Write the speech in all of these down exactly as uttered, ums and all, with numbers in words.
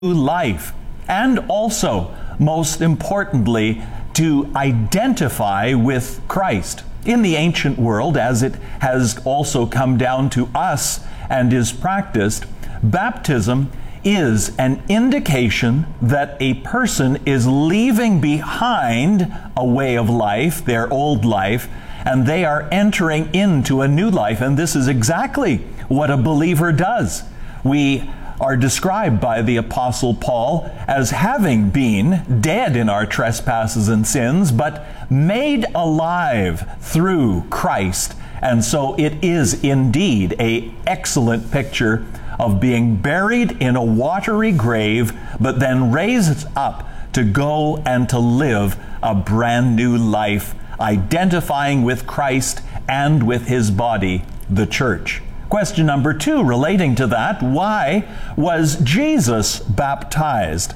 life, and also, most importantly, to identify with Christ. In the ancient world, as it has also come down to us and is practiced, baptism is an indication that a person is leaving behind a way of life, their old life, and they are entering into a new life. And this is exactly what a believer does. We are described by the Apostle Paul as having been dead in our trespasses and sins, but made alive through Christ. And so it is indeed an excellent picture of being buried in a watery grave, but then raised up to go and to live a brand new life, identifying with Christ and with His body, the church. Question number two, relating to that, why was Jesus baptized?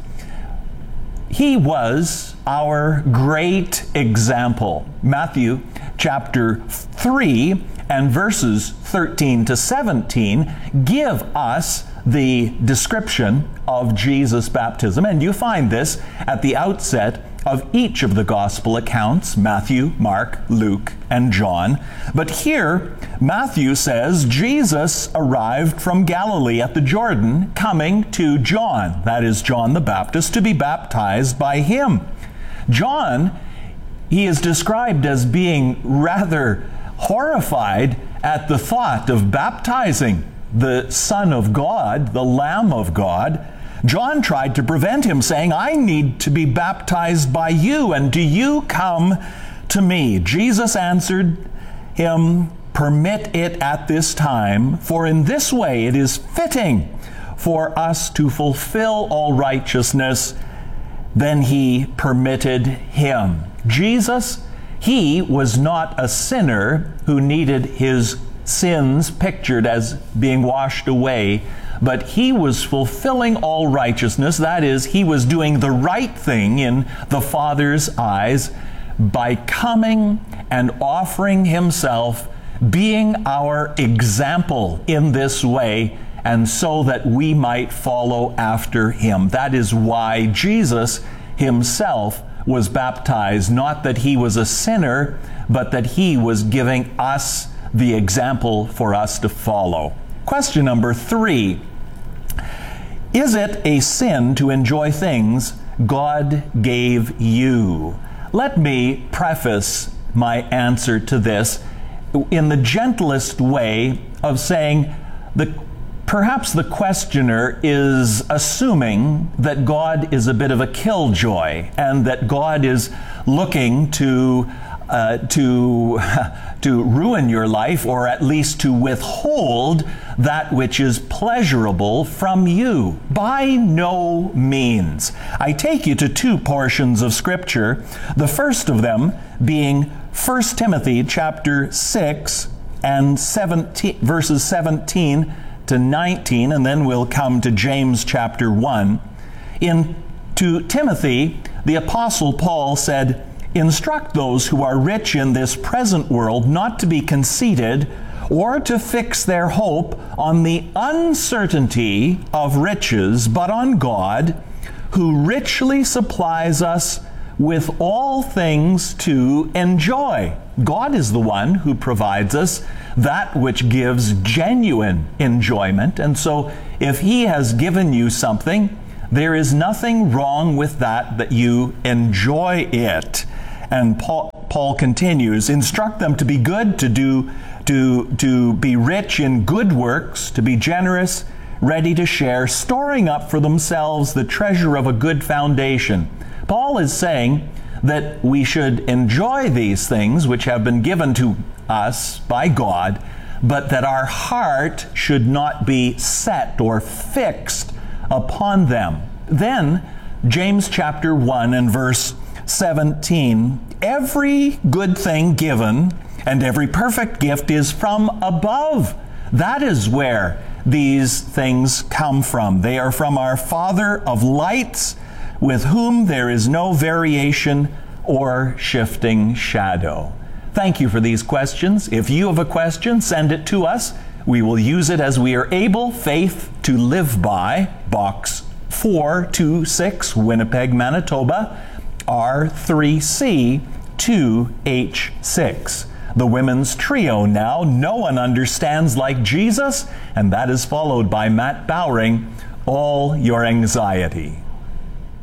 He was our great example. Matthew chapter three and verses thirteen to seventeen give us the description of Jesus' baptism, and you find this at the outset of each of the gospel accounts, Matthew, Mark, Luke, and John. But here, Matthew says Jesus arrived from Galilee at the Jordan, coming to John, that is John the Baptist, to be baptized by him. John, he is described as being rather horrified at the thought of baptizing the Son of God, the Lamb of God. John tried to prevent him, saying, I need to be baptized by you, and do you come to me? Jesus answered him, permit it at this time, for in this way it is fitting for us to fulfill all righteousness. Then he permitted him. Jesus, he was not a sinner who needed his sins pictured as being washed away, but he was fulfilling all righteousness. That is, he was doing the right thing in the Father's eyes by coming and offering himself, being our example in this way, and so that we might follow after him. That is why Jesus himself was baptized, not that he was a sinner, but that he was giving us the example for us to follow. Question number three, is it a sin to enjoy things God gave you? Let me preface my answer to this in the gentlest way of saying the perhaps the questioner is assuming that God is a bit of a killjoy and that God is looking to Uh, to, to ruin your life, or at least to withhold that which is pleasurable from you. By no means. I take you to two portions of Scripture, the first of them being First Timothy chapter six and seventeen, verses seventeen to nineteen, and then we'll come to James chapter one. In to Timothy, the Apostle Paul said, instruct those who are rich in this present world not to be conceited or to fix their hope on the uncertainty of riches, but on God, who richly supplies us with all things to enjoy. God is the one who provides us that which gives genuine enjoyment. And so if He has given you something, there is nothing wrong with that, that you enjoy it. And Paul, Paul continues, instruct them to be good, to do, to, to be rich in good works, to be generous, ready to share, storing up for themselves the treasure of a good foundation. Paul is saying that we should enjoy these things which have been given to us by God, but that our heart should not be set or fixed upon them. Then, James chapter one and verse seventeen, every good thing given and every perfect gift is from above. That is where these things come from. They are from our Father of lights, with whom there is no variation or shifting shadow. Thank you for these questions. If you have a question, send it to us. We will use it as we are able. Faith to Live By, Box four two six, Winnipeg, Manitoba, R three C two H six. The women's trio now, No One Understands Like Jesus, and that is followed by Matt Bowring, All Your Anxiety.